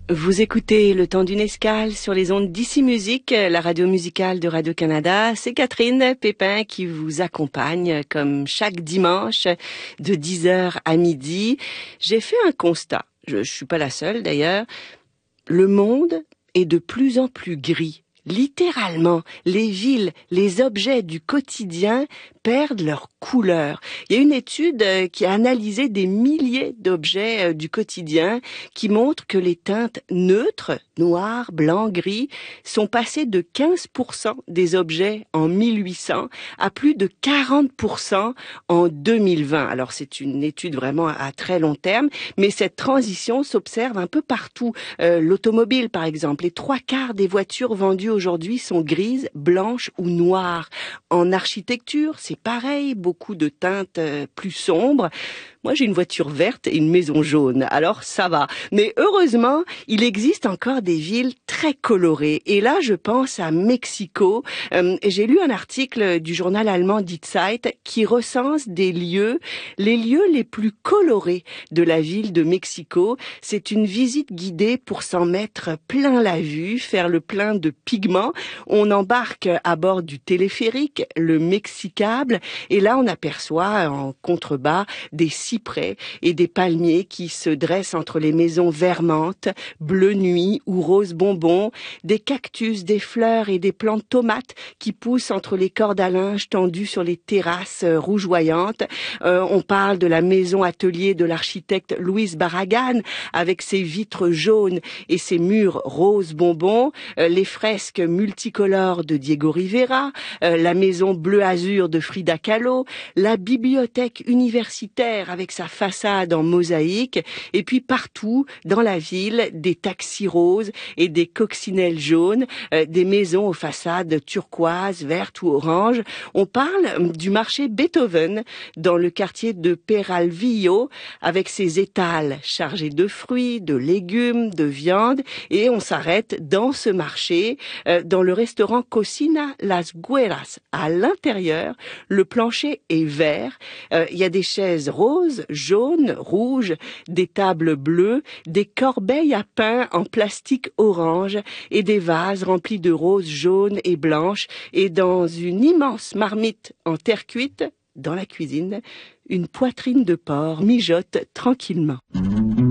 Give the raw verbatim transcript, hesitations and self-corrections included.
Vous écoutez Le Temps d'une escale sur les ondes d'Ici Musique, la radio musicale de Radio-Canada. C'est Catherine Pépin qui vous accompagne comme chaque dimanche de dix heures à midi. J'ai fait un constat, je ne suis pas la seule d'ailleurs. Le monde est de plus en plus gris. Littéralement, les villes, les objets du quotidien perdent leur couleur. Il y a une étude qui a analysé des milliers d'objets du quotidien qui montre que les teintes neutres, noir, blanc, gris, sont passées de quinze pour cent des objets en mille huit cents à plus de quarante pour cent en deux mille vingt. Alors c'est une étude vraiment à très long terme, mais cette transition s'observe un peu partout. Euh, l'automobile par exemple, les trois quarts des voitures vendues aujourd'hui sont grises, blanches ou noires. En architecture, c'est pareil, beaucoup de teintes euh, plus sombres. Moi, j'ai une voiture verte et une maison jaune, alors ça va. Mais heureusement, il existe encore des villes très colorées. Et là, je pense à Mexico. Euh, j'ai lu un article du journal allemand Die Zeit qui recense des lieux, les lieux les plus colorés de la ville de Mexico. C'est une visite guidée pour s'en mettre plein la vue, faire le plein de pigments. On embarque à bord du téléphérique, le Mexicable, et là, on aperçoit en contrebas des cyprès et des palmiers qui se dressent entre les maisons vermantes, bleu nuit ou rose bonbon, des cactus, des fleurs et des plantes tomates qui poussent entre les cordes à linge tendues sur les terrasses rougeoyantes. Euh, on parle de la maison atelier de l'architecte Luis Barragan avec ses vitres jaunes et ses murs rose bonbon, euh, les fresques multicolores de Diego Rivera, euh, la maison bleu azur de Frida Kahlo, la bibliothèque universitaire avec sa façade en mosaïque, et puis partout dans la ville, des taxis roses et des coccinelles jaunes, euh, des maisons aux façades turquoises, vertes ou oranges. On parle du marché Beethoven dans le quartier de Peralvillo avec ses étals chargés de fruits, de légumes, de viande, et on s'arrête dans ce marché, euh, dans le restaurant Cocina Las Güeras. À l'intérieur, le plancher est vert, euh, il y a des chaises roses, jaunes, rouges, des tables bleues, des corbeilles à pain en plastique orange et des vases remplis de roses jaunes et blanches, et dans une immense marmite en terre cuite, dans la cuisine, une poitrine de porc mijote tranquillement.